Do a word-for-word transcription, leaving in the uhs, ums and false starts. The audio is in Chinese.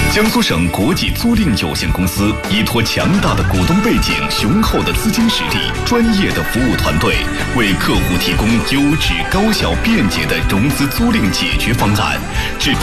江苏省国际租赁有限公司依托强大的股东背景、雄厚的资金实力、专业的服务团队，为客户提供优质、高效、便捷的融资租赁解决方案。